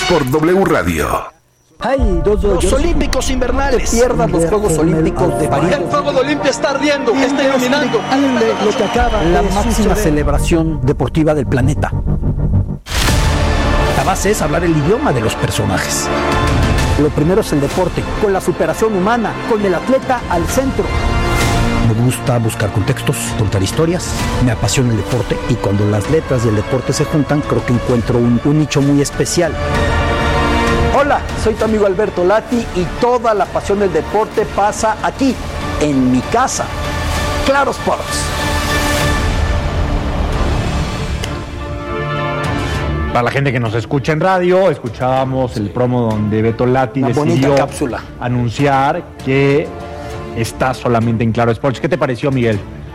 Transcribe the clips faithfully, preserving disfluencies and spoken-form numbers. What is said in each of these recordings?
por W Radio. Hay dos, dos, los Olímpicos Invernales. Te pierdas los Juegos Olímpicos de París. El fuego de Olimpia está ardiendo, está iluminando. Lo que acaba la máxima celebración deportiva del planeta. La base es hablar el idioma de los personajes. Lo primero es el deporte, con la superación humana, con el atleta al centro. Me gusta buscar contextos, contar historias, me apasiona el deporte y cuando las letras del deporte se juntan, creo que encuentro un, un nicho muy especial. Hola, soy tu amigo Alberto Lati y toda la pasión del deporte pasa aquí, en mi casa. Claro Sports. Para la gente que nos escucha en radio, escuchábamos el promo donde Beto Lati Una decidió cápsula. anunciar que está solamente en Claro Sports. ¿Qué te pareció, Miguel?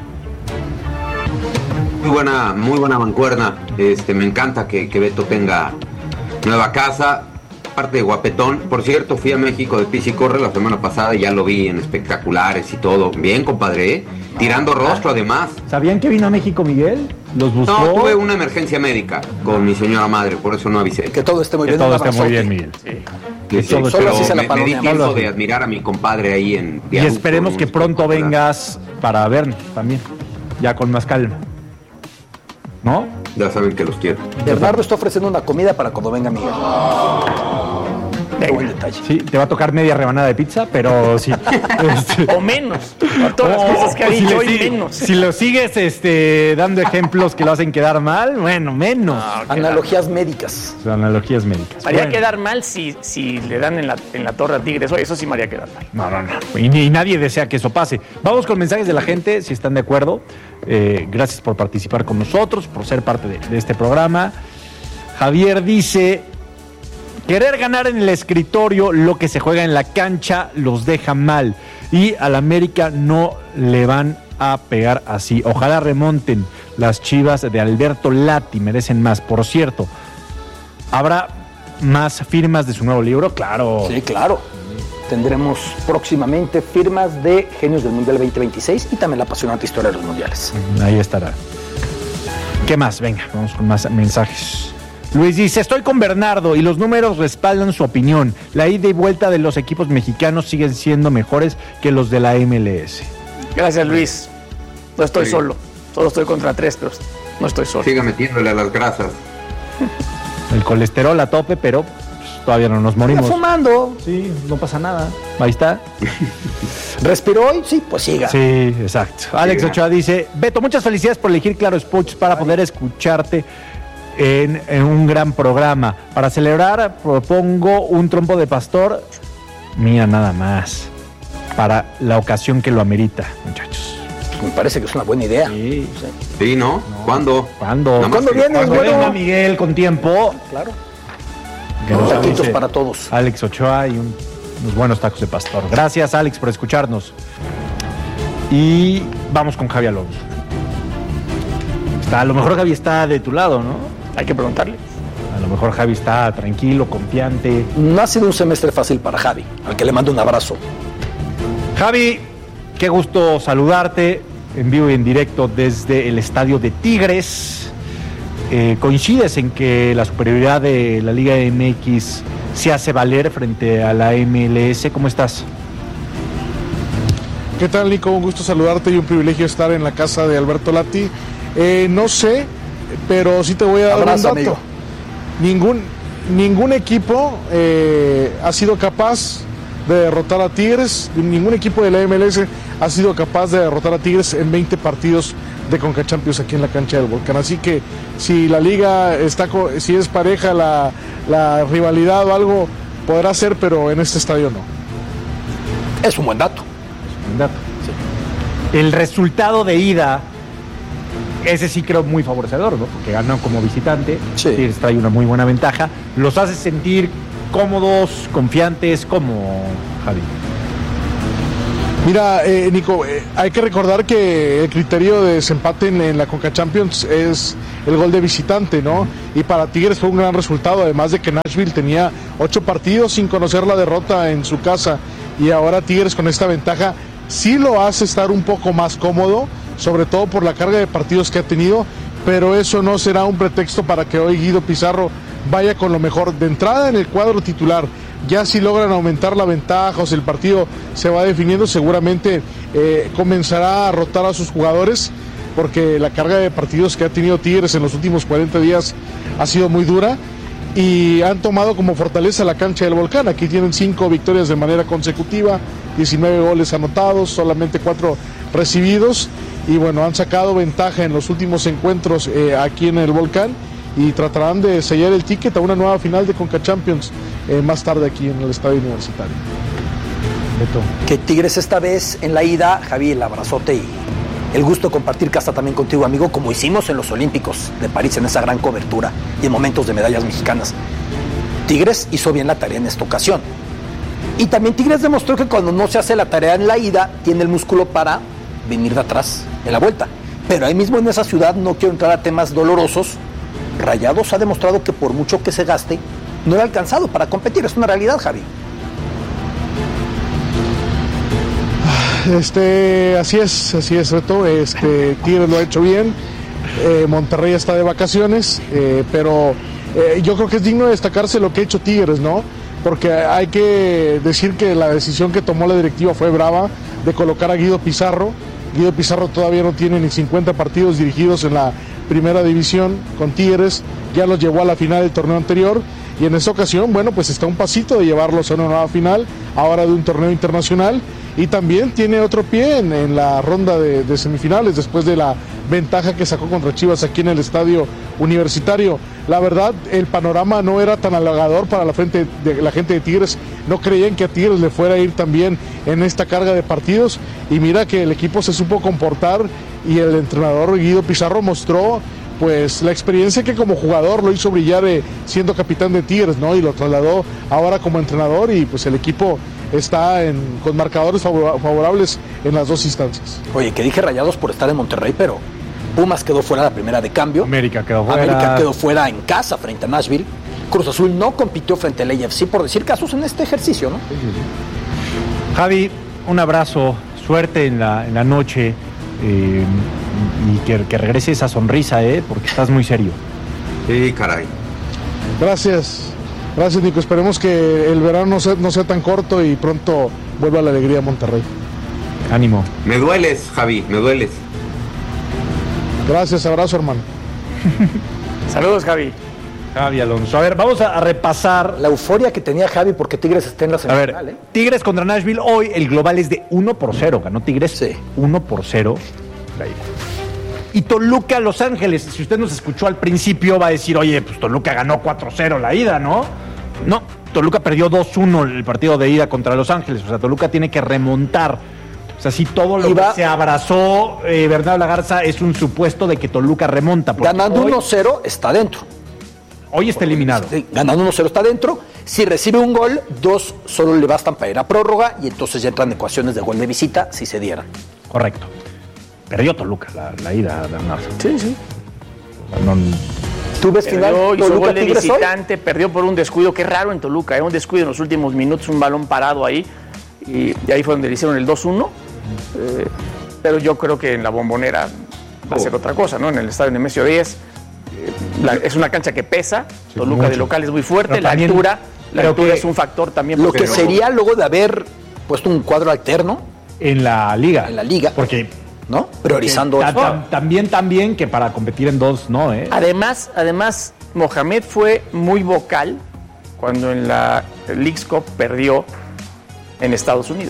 Muy buena, muy buena mancuerna. Este, me encanta que, que Beto tenga nueva casa. Parte de guapetón. Por cierto, fui a México de Pisa y Corre la semana pasada y ya lo vi en espectaculares y todo. Bien, compadre, ¿eh? Tirando rostro además. ¿Sabían que vino a México, Miguel? ¿Los buscó? No, tuve una emergencia médica con mi señora madre, por eso no avisé. Que todo esté muy que bien. todo esté muy bien, Miguel. Sí. Sí, sí, todo pero así se la me, me di palomeamos. tiempo de admirar a mi compadre ahí en Y Viaducto, esperemos que pronto espectacular. vengas para vernos también, ya con más calma. ¿No? Ya saben que los quiero. Bernardo está ofreciendo una comida para cuando venga Miguel. Qué buen detalle. Sí, te va a tocar media rebanada de pizza, pero sí. Este, O menos. A todas las cosas que ha o si dicho le hoy, sigue- menos. Si lo sigues este, dando ejemplos que lo hacen quedar mal, bueno, menos. No, Analogías médicas. Son analogías médicas. Haría Bueno. quedar mal si, si le dan en la, en la torre a Tigres. Oye, eso sí me haría quedar mal. No, no, no. Y, y nadie desea que eso pase. Vamos con mensajes de la gente, si están de acuerdo. Eh, gracias por participar con nosotros, por ser parte de, de este programa. Javier dice: querer ganar en el escritorio lo que se juega en la cancha los deja mal. Y al América no le van a pegar así. Ojalá remonten. Las Chivas de Alberto Lati merecen más. Por cierto, ¿habrá más firmas de su nuevo libro? Claro. Sí, claro. Tendremos próximamente firmas de Genios del Mundial veinte veintiséis y también la apasionante historia de los mundiales. Ahí estará. ¿Qué más? Venga, vamos con más mensajes. Luis dice: estoy con Bernardo y los números respaldan su opinión. La ida y vuelta de los equipos mexicanos siguen siendo mejores que los de la M L S. Gracias, Luis. No estoy Sí. solo. Solo estoy contra tres, pero no estoy solo. Siga metiéndole a las grasas. El colesterol a tope, pero pues, todavía no nos Está morimos. fumando. Sí, no pasa nada. Ahí está. ¿Respiró hoy? Sí, pues siga. Sí, exacto. Alex Ochoa dice: Beto, muchas felicidades por elegir Claro Sports para poder escucharte en, en un gran programa. Para celebrar, propongo un trompo de pastor. Mira, nada más. Para la ocasión que lo amerita, muchachos. Me parece que es una buena idea. Sí. ¿Sí, no? ¿Cuándo? ¿Cuándo? Nada más ¿Cuándo que- vienes, Cuando güero? venga Miguel con tiempo. Claro. Que nos Taquitos avise para todos. Alex Ochoa y un- unos buenos tacos de pastor. Gracias, Alex, por escucharnos. Y vamos con Javi Alonso. Está, a lo mejor Javi está de tu lado, ¿no? Hay que preguntarle. A lo mejor Javi está tranquilo, confiante. No ha sido un semestre fácil para Javi, al que le mando un abrazo. Javi, qué gusto saludarte en vivo y en directo desde el estadio de Tigres. Eh, ¿Coincides en que la superioridad de la Liga M X se hace valer frente a la M L S? ¿Cómo estás? ¿Qué tal, Nico? Un gusto saludarte y un privilegio estar en la casa de Alberto Lati. Eh, no sé, pero sí te voy a dar Abrazo, un dato. amigo. Ningún, ningún equipo eh, ha sido capaz de derrotar a Tigres, ningún equipo de la M L S ha sido capaz de derrotar a Tigres en veinte partidos de Conca Champions aquí en la cancha del Volcán. Así que si la liga está, co- si es pareja la, la rivalidad o algo, podrá ser, pero en este estadio no. Es un buen dato. Un dato. El resultado de ida, ese sí creo muy favorecedor, ¿no? Porque ganan como visitante, Sí. Tigres trae una muy buena ventaja, los hace sentir cómodos, confiantes, como Javi. Mira, eh, Nico, eh, hay que recordar que el criterio de desempate en, en la Conca Champions es el gol de visitante, ¿no? Y para Tigres fue un gran resultado, además de que Nashville tenía ocho partidos sin conocer la derrota en su casa, y ahora Tigres con esta ventaja sí lo hace estar un poco más cómodo, sobre todo por la carga de partidos que ha tenido, pero eso no será un pretexto para que hoy Guido Pizarro vaya con lo mejor de entrada en el cuadro titular. Ya si logran aumentar la ventaja o si el partido se va definiendo, seguramente eh, comenzará a rotar a sus jugadores, porque la carga de partidos que ha tenido Tigres en los últimos cuarenta días ha sido muy dura y han tomado como fortaleza la cancha del Volcán. Aquí tienen cinco victorias de manera consecutiva, diecinueve goles anotados, solamente cuatro recibidos, y bueno, han sacado ventaja en los últimos encuentros eh, aquí en el Volcán, y tratarán de sellar el ticket a una nueva final de Conca Champions eh, más tarde aquí en el Estadio Universitario. Beto. Que Tigres esta vez en la ida, Javi, el abrazote y el gusto de compartir casa también contigo, amigo, como hicimos en los Olímpicos de París en esa gran cobertura y en momentos de medallas mexicanas. Tigres hizo bien la tarea en esta ocasión. Y también Tigres demostró que cuando no se hace la tarea en la ida, tiene el músculo para venir de atrás en la vuelta. Pero ahí mismo en esa ciudad, no quiero entrar a temas dolorosos, Rayados ha demostrado que por mucho que se gaste, no le ha alcanzado para competir. Es una realidad, Javi. Este, así es, así es, Beto. Este, Tigres lo ha hecho bien. Eh, Monterrey está de vacaciones, eh, pero eh, yo creo que es digno de destacarse lo que ha hecho Tigres, ¿no? Porque hay que decir que la decisión que tomó la directiva fue brava, de colocar a Guido Pizarro. Guido Pizarro todavía no tiene ni cincuenta partidos dirigidos en la primera división con Tigres, ya los llevó a la final del torneo anterior, y en esta ocasión, bueno, pues está un pasito de llevarlos a una nueva final, ahora de un torneo internacional, y también tiene otro pie en, en la ronda de, de semifinales, después de la ventaja que sacó contra Chivas aquí en el Estadio Universitario. La verdad, el panorama no era tan halagador para la, frente de, la gente de Tigres, no creían que a Tigres le fuera a ir tan bien en esta carga de partidos, y mira que el equipo se supo comportar, y el entrenador Guido Pizarro mostró pues la experiencia que como jugador lo hizo brillar eh, siendo capitán de Tigres, ¿no? Y lo trasladó ahora como entrenador, y pues el equipo está en, con marcadores favor, favorables en las dos instancias. Oye, que dije Rayados por estar en Monterrey, pero Pumas quedó fuera la primera de cambio. América quedó fuera. América quedó fuera en casa frente a Nashville. Cruz Azul no compitió frente al A F C, por decir casos en este ejercicio, ¿no? Sí, sí, sí. Javi, un abrazo, suerte en la, en la noche. Eh, y que, que regrese esa sonrisa, ¿eh? Porque estás muy serio. Sí, caray. Gracias, gracias, Nico. Esperemos que el verano no sea, no sea tan corto y pronto vuelva la alegría a Monterrey. Ánimo. Me dueles, Javi, me dueles. Gracias, abrazo, hermano. Saludos, Javi. Javi Alonso. A ver, vamos a, a repasar. La euforia que tenía Javi porque Tigres está en la semifinal. A ver, ¿eh? Tigres contra Nashville. Hoy el global es de uno por cero. Ganó Tigres Sí. uno por cero. La ida. Y Toluca, Los Ángeles. Si usted nos escuchó al principio, va a decir, oye, pues Toluca ganó cuatro cero la ida, ¿no? No, Toluca perdió dos uno el partido de ida contra Los Ángeles. O sea, Toluca tiene que remontar. O sea, si todo lo Iba- que se abrazó eh, Bernardo Lagarza es un supuesto de que Toluca remonta. porque Ganando hoy, uno cero está dentro. hoy está eliminado. Sí, ganando uno cero está dentro. Si recibe un gol, dos solo le bastan para ir a prórroga, y entonces ya entran ecuaciones de gol de visita si se dieran. Correcto. Perdió Toluca la, la ida, Bernardo. Sí, sí. No, ¿Tú ves final Perdió, hizo Toluca gol de Tigres hoy? visitante, perdió por un descuido, qué raro en Toluca, ¿eh? Un descuido en los últimos minutos, un balón parado ahí, y, y ahí fue donde le hicieron el dos uno, eh, pero yo creo que en la Bombonera va a ser otra cosa, ¿no? En el estadio Nemesio diez, eh, la- es una cancha que pesa, Sí, Toluca mucho. de local es muy fuerte, Pero la también- altura, la creo altura que- es un factor también. Lo porque- que sería luego de haber puesto un cuadro alterno, en la liga. En la liga. Porque ¿no? Priorizando ta- eso. ta- también, también que para competir en dos, no, ¿eh? Además, además, Mohamed fue muy vocal cuando en la Leagues Cup perdió en Estados Unidos.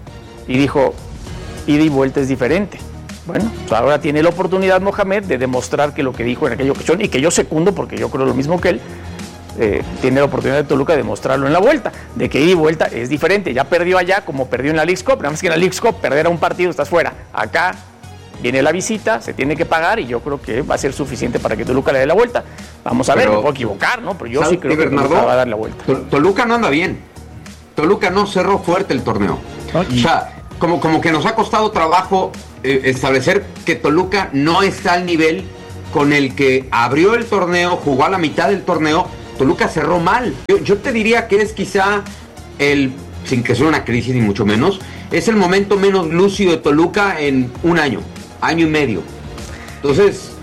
Y dijo, ida y vuelta es diferente. Bueno, pues ahora tiene la oportunidad Mohamed de demostrar que lo que dijo en aquella ocasión, y que yo secundo porque yo creo lo mismo que él, eh, tiene la oportunidad de Toluca de demostrarlo en la vuelta, de que ida y vuelta es diferente. Ya perdió allá como perdió en la Leagues Cup, nada más que en la Leagues Cup perder a un partido estás fuera. Acá viene la visita, se tiene que pagar, y yo creo que va a ser suficiente para que Toluca le dé la vuelta. Vamos a ver, Pero- me puedo equivocar, ¿no? Pero yo ¿Sabes sí creo qué, que Toluca Bernardo? va a dar la vuelta. Tol- Toluca no anda bien. Toluca no cerró fuerte el torneo. No, y- O sea, como, como que nos ha costado trabajo eh, establecer que Toluca no está al nivel con el que abrió el torneo, jugó a la mitad del torneo. Toluca cerró mal. Yo, yo te diría que es quizá el, sin que sea una crisis ni mucho menos, es el momento menos lúcido de Toluca en un año, año y medio. Entonces,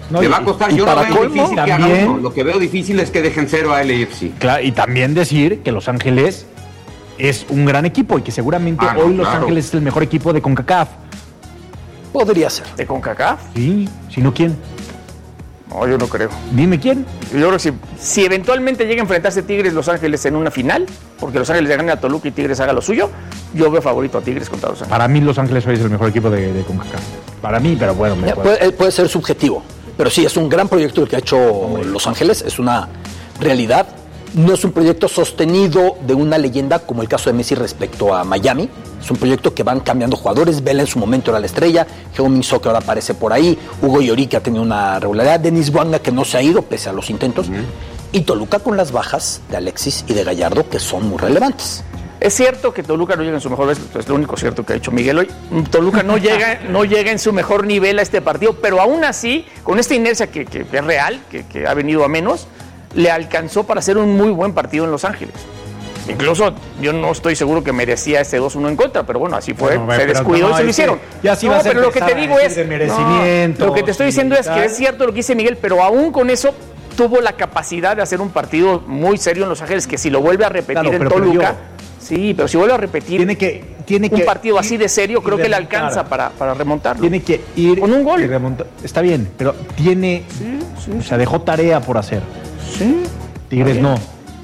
No, Le y- va a costar, y yo no para veo colmo, difícil que haga también- uno. Lo que veo difícil es que dejen cero a L A F C. Claro, y también decir que Los Ángeles es un gran equipo y que seguramente Ah, no, hoy Los claro. Ángeles es el mejor equipo de CONCACAF. Podría ser. ¿De CONCACAF? Sí, si no, ¿quién? No, yo no creo. Dime quién. Yo creo que si, si eventualmente llega a enfrentarse Tigres Los Ángeles en una final, porque Los Ángeles le ganen a Toluca y Tigres haga lo suyo, yo veo favorito a Tigres contra Los Ángeles. Para mí Los Ángeles hoy es el mejor equipo de, de CONCACAF. Para mí, pero bueno, me Ya, puedo- puede, puede ser subjetivo, pero sí, es un gran proyecto el que ha hecho Los Ángeles, es una realidad. No es un proyecto sostenido de una leyenda como el caso de Messi respecto a Miami. Es un proyecto que van cambiando jugadores. Vela en su momento era la estrella. Heung-min Son que ahora aparece por ahí. Hugo Lloris que ha tenido una regularidad. Denis Bouanga que no se ha ido pese a los intentos. Y Toluca con las bajas de Alexis y de Gallardo que son muy relevantes. Es cierto que Toluca no llega en su mejor vez, es lo único cierto que ha dicho Miguel hoy. Toluca no llega, no llega en su mejor nivel a este partido, pero aún así, con esta inercia que, que- que es real, que, que ha venido a menos, le alcanzó para hacer un muy buen partido en Los Ángeles. Incluso yo no estoy seguro que merecía ese dos uno en contra, pero bueno, así fue, Bueno, se pero descuidó no, y se lo es que hicieron. ya sí no, vas a pero lo que te empezar a digo decir es de merecimiento, no, lo que te estoy diciendo es que tal. es cierto lo que dice Miguel, pero aún con eso tuvo la capacidad de hacer un partido muy serio en Los Ángeles, que si lo vuelve a repetir Claro, en pero Toluca, perdió. sí, pero si vuelve a repetir tiene que, tiene un que partido ir así de serio, y creo que le remontar. alcanza para, para remontarlo. Tiene que ir Con un gol. y remontar. Está bien, pero tiene, o sea, dejó tarea por hacer. Sí. Tigres no.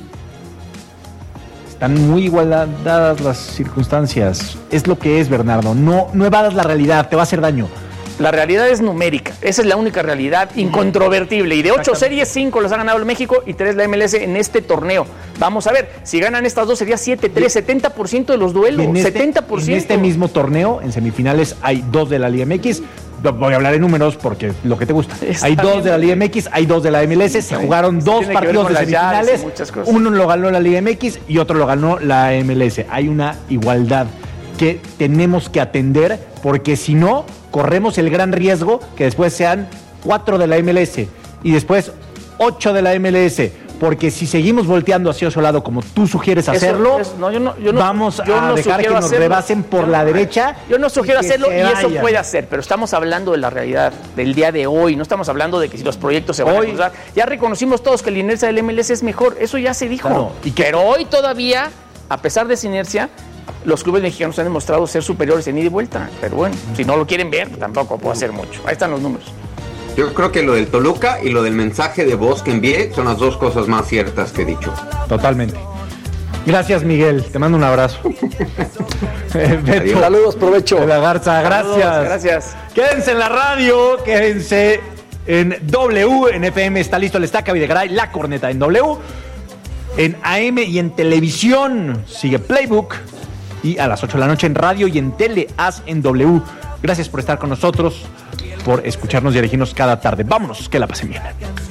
Están muy igualadas las circunstancias. Es lo que es, Bernardo. No, no evadas la realidad, te va a hacer daño. La realidad es numérica, esa es la única realidad incontrovertible. Y de ocho series, cinco los ha ganado el México y tres la M L S en este torneo. Vamos a ver, si ganan estas dos sería siete tres, setenta por ciento de los duelos, Y en este, setenta por ciento. en este mismo torneo, en semifinales, hay dos de la Liga M X. Voy a hablar de números porque es lo que te gusta. Está Hay dos bien. de la Liga M X, hay dos de la M L S. Se jugaron dos Tiene que ver partidos con de las llaves y semifinales. muchas cosas. Uno lo ganó la Liga M X y otro lo ganó la M L S. Hay una igualdad que tenemos que atender porque si no, corremos el gran riesgo que después sean cuatro de la M L S y después ocho de la M L S. Porque si seguimos volteando hacia otro lado como tú sugieres Eso hacerlo, es- no, yo no- yo no- vamos yo a no dejar que sugiero nos hacerlo. rebasen por Yo la no- derecha. Yo no sugiero y que hacerlo se y eso vayan. puede hacer, pero estamos hablando de la realidad del día de hoy, no estamos hablando de que si los proyectos se van Hoy- a cruzar. Ya reconocimos todos que la inercia del M L S es mejor, eso ya se dijo. Claro, y que- Pero hoy todavía, a pesar de esa inercia, los clubes mexicanos han demostrado ser superiores en ida y vuelta. Pero bueno, si no lo quieren ver, tampoco puedo hacer mucho. Ahí están los números. Yo creo que lo del Toluca y lo del mensaje de voz que envié son las dos cosas más ciertas que he dicho. Totalmente. Gracias, Miguel. Te mando un abrazo. Eh, Beto Saludos, provecho. de la Garza, gracias. Saludos, gracias. Quédense en la radio, quédense en W, en F M está listo el Estaca Videgaray, la corneta en W, en A M y en televisión sigue Playbook y a las ocho de la noche en radio y en tele haz en W. Gracias por estar con nosotros, por escucharnos y elegirnos cada tarde. Vámonos, que la pasen bien.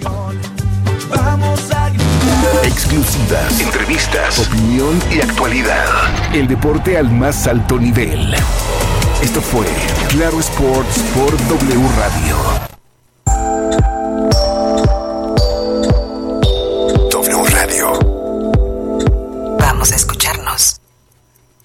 Exclusivas, entrevistas, opinión y actualidad. El deporte al más alto nivel. Esto fue Claro Sports por W Radio.